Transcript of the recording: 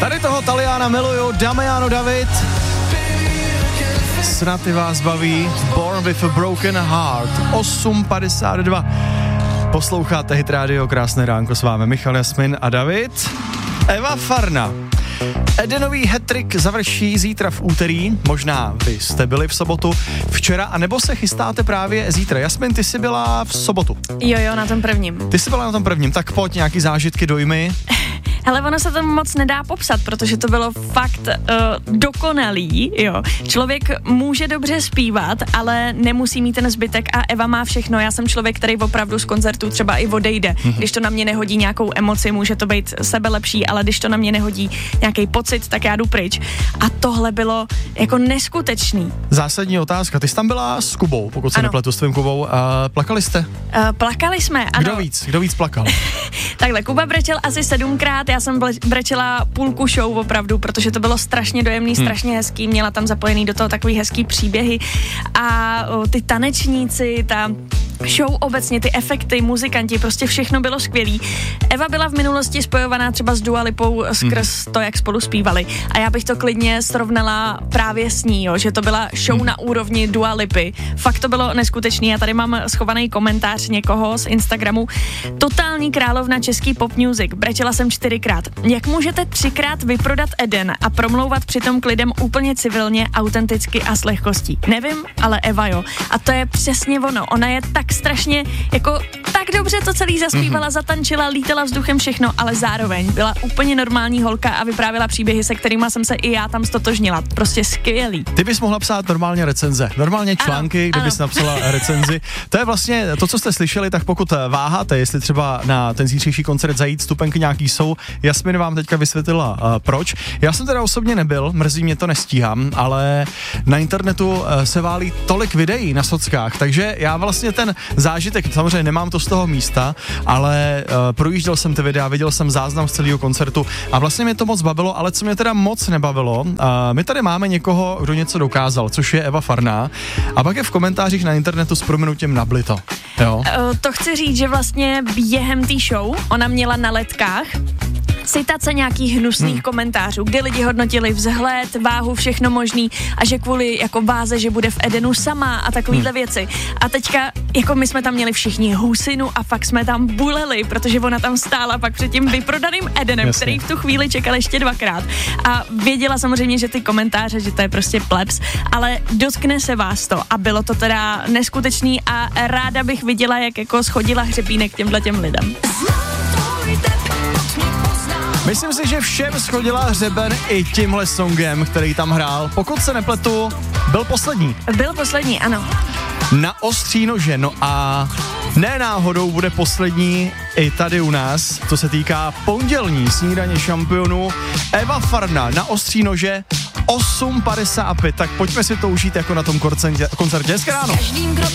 Tady toho Taliana miluju, Damiano David. Snad i vás baví. Born with a Broken Heart. 8:52. Posloucháte Hit Radio, krásné ránko s vámi Michal, Jasmin a David. Eva Farna. Edenový hat-trick završí zítra v úterý, možná vy jste byli v sobotu, včera, anebo se chystáte právě zítra. Jasmin, ty jsi byla v sobotu. Jo, na tom prvním. Ty jsi byla na tom prvním, tak pojď nějaký zážitky, dojmy. Hele, ono se to moc nedá popsat, protože to bylo fakt dokonalý, jo. Člověk může dobře zpívat, ale nemusí mít ten zbytek a Eva má všechno. Já jsem člověk, který opravdu z koncertů třeba i odejde. Když to na mě nehodí nějakou emoci, může to být sebelepší, ale když to na mě nehodí nějaký pocit, tak já jdu pryč. A tohle bylo jako neskutečný. Zásadní otázka, ty jsi tam byla s Kubou, pokud se nepletu, s tvým Kubou. Plakali jste? Plakali jsme, ano. Kdo víc plakal? Takhle, Kuba brečel asi 7krát, já jsem brečela půlku show opravdu, protože to bylo strašně dojemný, strašně hezký, měla tam zapojený do toho takový hezký příběhy a ty tanečníci, ta show obecně, ty efekty, muzikanti, prostě všechno bylo skvělý. Eva byla v minulosti spojovaná třeba s Dua Lipou skrz to, jak spolu zpívali. A já bych to klidně srovnala právě s ní, jo, že to byla show na úrovni Dua Lipy. Fakt to bylo neskutečný. Já tady mám schovaný komentář někoho z Instagramu. Totální královna český pop music. Brečela jsem 4krát. Jak můžete 3krát vyprodat Eden a promlouvat přitom k lidem úplně civilně, autenticky a s lehkostí? Nevím, ale Eva jo. A to je přesně ono. Ona je tak strašně, jako tak dobře to celý zaspívala, zatančila, lítala vzduchem všechno, ale zároveň byla úplně normální holka a vyprávěla příběhy, se kterými jsem se i já tam stotožnila. Prostě skvělý. Ty bys mohla psát normálně recenze, normálně články, kde bys napsala recenzi. To je vlastně to, co jste slyšeli, tak pokud váháte, jestli třeba na ten zítřejší koncert zajít, stupenky nějaký jsou, Jasmin vám teďka vysvětlila proč. Já jsem teda osobně nebyl, mrzí mě to, nestíhám, ale na internetu se válí tolik videí na sockách, takže já vlastně ten zážitek, samozřejmě nemám to z toho místa, ale projížděl jsem ty videa, viděl jsem záznam z celého koncertu a vlastně mě to moc bavilo, ale co mě teda moc nebavilo, my tady máme někoho, kdo něco dokázal, což je Eva Farná a pak je v komentářích na internetu s prominutím nablito. Jo? To chci říct, že vlastně během té show ona měla na letkách citace nějakých hnusných komentářů, kdy lidi hodnotili vzhled, váhu, všechno možný a že kvůli jako váze, že bude v Edenu sama a takovýhle věci. A teďka, jako my jsme tam měli všichni husinu a fakt jsme tam buleli, protože ona tam stála pak před tím vyprodaným Edenem, Jasně. který v tu chvíli čekal ještě 2krát. A věděla samozřejmě, že ty komentáře, že to je prostě plebs, ale dotkne se vás to a bylo to teda neskutečný a ráda bych viděla, jak jako schodila hřebínek těmhletěm lidem. Myslím si, že všem schodila hřeben i tímhle songem, který tam hrál. Pokud se nepletu, byl poslední. Byl poslední, ano. Na ostří nože, no a ne náhodou bude poslední i tady u nás, co se týká pondělní snídaně šampionů. Eva Farna na ostří nože 8:55, tak pojďme si to užít jako na tom koncertě. Hezké ráno.